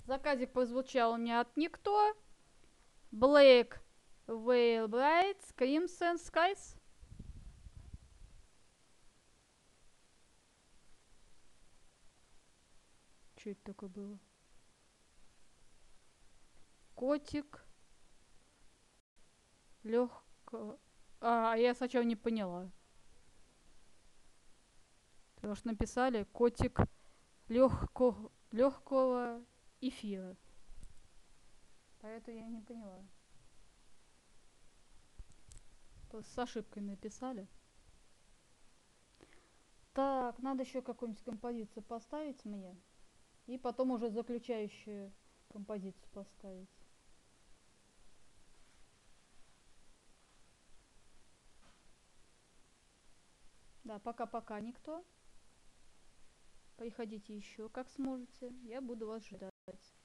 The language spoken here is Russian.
Заказик прозвучал не от никто. Black Veil Brides Crimson Skies. Что это такое было? Котик. Легкого. Я сначала не поняла. Потому что написали котик легкого эфира. Поэтому я не поняла. Просто с ошибкой написали. Так, надо еще какую-нибудь композицию поставить мне. И потом уже заключающую композицию поставить. Да, пока-пока никто. Приходите еще, как сможете. Я буду вас ждать.